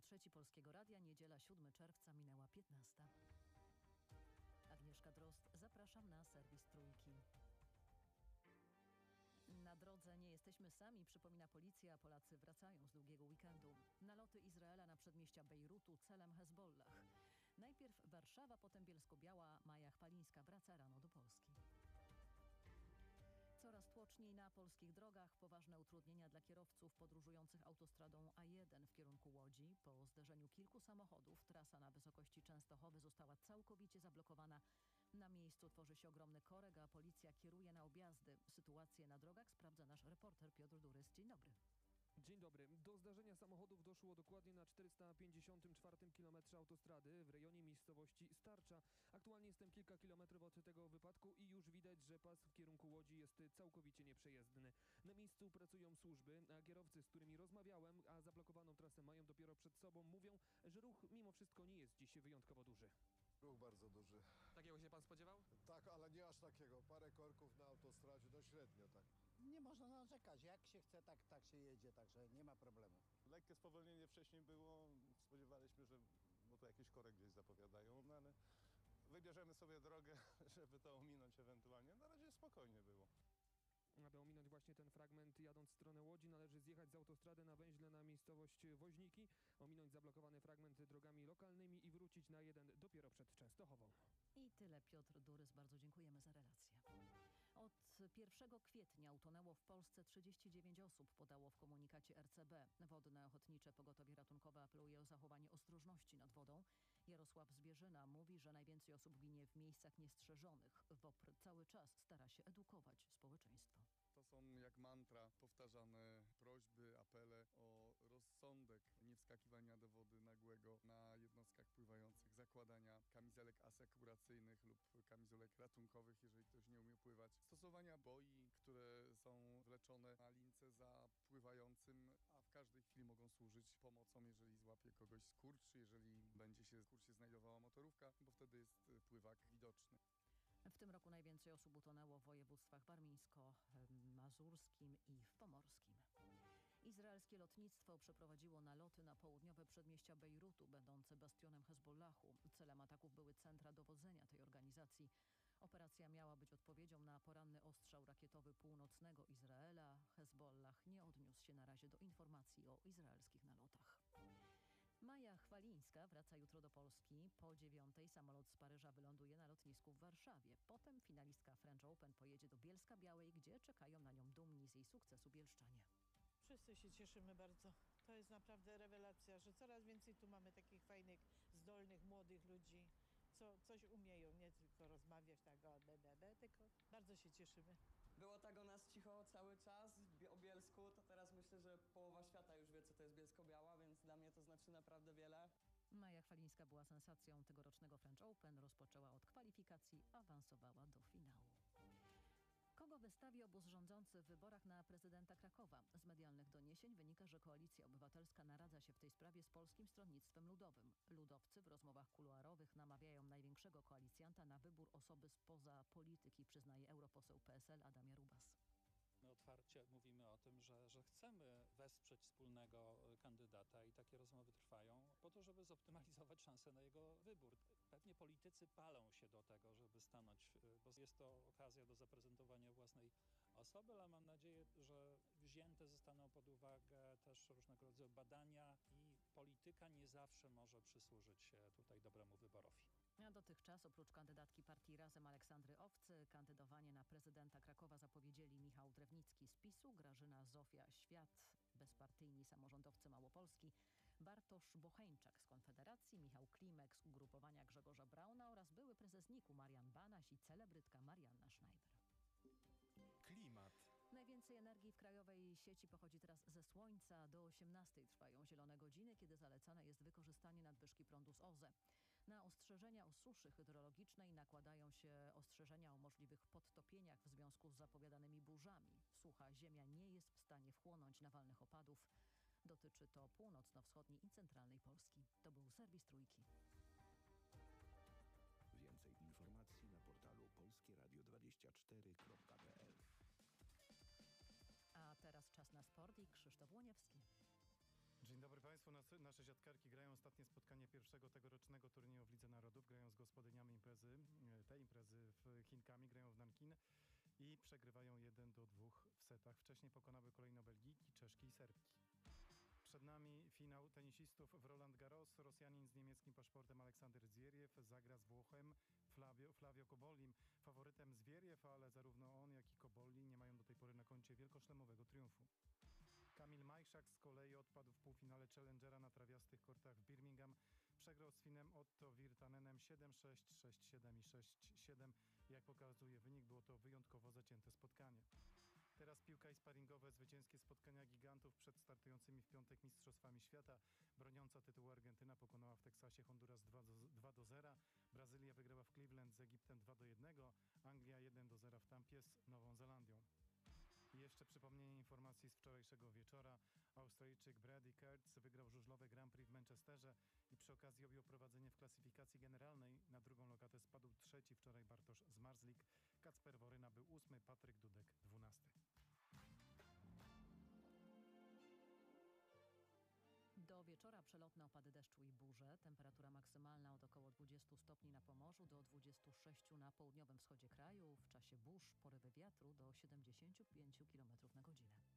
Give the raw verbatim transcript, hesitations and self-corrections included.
Trzeci Polskiego Radia, niedziela siódmego czerwca, minęła piętnasta. Agnieszka Drozd, zapraszam na serwis Trójki. Na drodze nie jesteśmy sami, przypomina policja, a Polacy wracają z długiego weekendu. Naloty Izraela na przedmieścia Bejrutu celem Hezbollah. Najpierw Warszawa, potem Bielsko-Biała. Maja Chwalińska wraca rano do Polski. Coraz tłoczniej na polskich drogach. Poważne utrudnienia dla kierowców podróżujących autostradą A jeden w kierunku Łodzi. Po zderzeniu kilku samochodów trasa na wysokości Częstochowy została całkowicie zablokowana. Na miejscu tworzy się ogromny korek, a policja kieruje na objazdy. Sytuację na drogach sprawdza nasz reporter Piotr Durys. Dzień dobry. Dzień dobry. Do zdarzenia samochodów doszło dokładnie na czterysta pięćdziesiątym czwartym kilometrze autostrady w rejonie miejscowości Starcza. Aktualnie jestem kilka kilometrów od tego wypadku i już widać, że pas w kierunku Łodzi jest całkowicie nieprzejezdny. Na miejscu pracują służby, a kierowcy, z którymi rozmawiałem, a zablokowaną trasę mają dopiero przed sobą, mówią, że ruch mimo wszystko nie jest dziś wyjątkowo duży. Ruch bardzo duży. Takiego się pan spodziewał? Tak, ale nie aż takiego. Parę korków na autostradzie, no średnio tak. Nie można narzekać. Jak się chce, tak, tak się jedzie, także nie ma problemu. Lekkie spowolnienie wcześniej było. Spodziewaliśmy, że bo to jakiś korek gdzieś zapowiadają, no ale wybierzemy sobie drogę, żeby to ominąć ewentualnie. Na razie spokojnie było. Aby ominąć właśnie ten fragment, jadąc w stronę Łodzi, należy zjechać z autostrady na węźle na miejscowość Woźniki, ominąć zablokowany fragment drogami lokalnymi i wrócić na jeden dopiero przed Częstochową. I tyle. Piotr Durys, bardzo dziękujemy za relację. Od pierwszego kwietnia utonęło w Polsce trzydzieści dziewięć osób, podało w komunikacie R C B. Wodne Ochotnicze Pogotowie Ratunkowe apeluje o zachowanie ostrożności nad wodą. Jarosław Zbierzyna mówi, że najwięcej osób ginie w miejscach niestrzeżonych. W O P R cały czas stara się edukować społeczeństwo. To są jak mantra powtarzane prośby, apele o rozsądek, nie wskakiwania do wody nagłego na jednostkach pływających, zakładania kamizelek asekuracyjnych lub kamizelek ratunkowych, jeżeli ktoś nie umie pływać, stosowania boi, które są wleczone na lince za pływającym, a w każdej chwili mogą służyć pomocą, jeżeli złapie kogoś skurcz, jeżeli będzie się w kursie znajdowała motorówka, bo wtedy jest pływak widoczny. W tym roku najwięcej osób utonęło w województwach warmińsko-mazurskim i w pomorskim. Izraelskie lotnictwo przeprowadziło naloty na południowe przedmieścia Bejrutu, będące bastionem Hezbollahu. Celem ataków były centra dowodzenia tej organizacji. Operacja miała być odpowiedzią na poranny ostrzał rakietowy północnego Izraela. Hezbollah nie odniósł się na razie do informacji o izraelskich nalotach. Maja Chwalińska wraca jutro do Polski. Po dziewiątej samolot z Paryża wyląduje na lotnisku w Warszawie. Potem finalistka French Open pojedzie do Bielska-Białej, gdzie czekają na nią dumni z jej sukcesu bielszczanie. Wszyscy się cieszymy bardzo. To jest naprawdę rewelacja, że coraz więcej tu mamy takich fajnych, zdolnych, młodych ludzi, co coś umieją, nie tylko rozmawiać tak o be, be, be, tylko bardzo się cieszymy. Było tak o nas cicho cały czas, o Bielsku, to teraz myślę, że połowa świata już wie, co to jest Bielsko-Biała, więc dla mnie to znaczy naprawdę wiele. Maja Chwalińska była sensacją tegorocznego French Open, rozpoczęła od kwalifikacji, awansowała do finału. Kogo wystawi obóz rządzący w wyborach na prezydenta Krakowa? Z medialnych doniesień wynika, że Koalicja Obywatelska naradza się w tej sprawie z Polskim Stronnictwem Ludowym. Ludowcy w rozmowach kuluarowych namawiają największego koalicjanta na wybór osoby spoza polityki, przyznaje europoseł P S L Adam Jarubas. My otwarcie mówimy o tym, że, że chcemy wesprzeć wspólnego kandydata i takie rozmowy trwają po to, żeby zoptymalizować szansę na jego wybór. Pewnie politycy palą się do tego, żeby stanąć, bo jest to okazja do zaprezentowania własnej osoby, ale mam nadzieję, że wzięte zostaną pod uwagę też różnego rodzaju badania i polityka nie zawsze może przysłużyć się tutaj dobremu wyborowi. A dotychczas oprócz kandydatki partii Razem Aleksandry Owcy kandydowanie na prezydenta Krakowa zapowiedzieli Michał Drewnicki z PiSu, Grażyna Zofia Świat, bezpartyjni samorządowcy Małopolski, Bartosz Bocheńczak z Konfederacji, Michał Klimek z ugrupowania Grzegorza Brauna oraz były prezes N I K-u Marian Banaś i celebrytka Marianna Schneider. Klimat. Najwięcej energii w krajowej sieci pochodzi teraz ze słońca. Do osiemnastej trwają zielone godziny, kiedy zalecane jest wykorzystanie nadwyżki prądu z O Z E. Na ostrzeżenia o suszy hydrologicznej nakładają się ostrzeżenia o możliwych podtopieniach w związku z zapowiadanymi burzami. Sucha ziemia nie jest w stanie wchłonąć nawalnych opadów. Dotyczy to północno-wschodniej i centralnej Polski. To był serwis Trójki. Więcej informacji na portalu polskie radio dwadzieścia cztery kropka p l. A teraz czas na sport i Krzysztof Łoniewski. Dzień dobry Państwu. Państwo, nas, nasze siatkarki grają ostatnie spotkanie pierwszego tegorocznego turnieju w Lidze Narodów. Grają z gospodyniami imprezy, e, tej imprezy w Chinkami, grają w Nankin i przegrywają jeden do dwóch w setach. Wcześniej pokonały kolejno Belgijki, Czeszki i Serbki. Przed nami finał tenisistów w Roland Garros. Rosjanin z niemieckim paszportem Aleksander Zwieriew zagra z Włochem Flavio, Flavio Cobollim. Faworytem Zwieriew, ale zarówno on, jak i Cobolli nie mają do tej pory na koncie wielkoszlemowego triumfu. Kamil Majszak z kolei odpadł w półfinale Challengera na trawiastych kortach w Birmingham. Przegrał z Finem Otto Virtanenem siedem sześć, sześć siedem i sześć siedem. Jak pokazuje wynik, było to wyjątkowo zacięte spotkanie. Teraz piłka i sparingowe zwycięskie spotkania gigantów przed startującymi w piątek Mistrzostwami Świata. Broniąca tytułu Argentyna pokonała w Teksasie Honduras dwa do zera. Brazylia wygrała w Cleveland z Egiptem dwa do jednego. Anglia jeden do zera w Tampie z Nową Zelandią. I jeszcze przypomnienie informacji z wczorajszego wieczora. Australijczyk Brady Kurtz wygrał żużlowe Grand Prix w Manchesterze i przy okazji objął prowadzenie w klasyfikacji generalnej. Na drugą lokatę spadł trzeci wczoraj Bartosz Zmarzlik. Kacper Woryna był ósmy, Patryk Dudek dwunasty. Do wieczora przelotne opady deszczu i burze. Temperatura maksymalna od około dwudziestu stopni na Pomorzu do dwudziestu sześciu na południowym wschodzie kraju. W czasie burz porywy wiatru do siedemdziesięciu pięciu kilometrów na godzinę.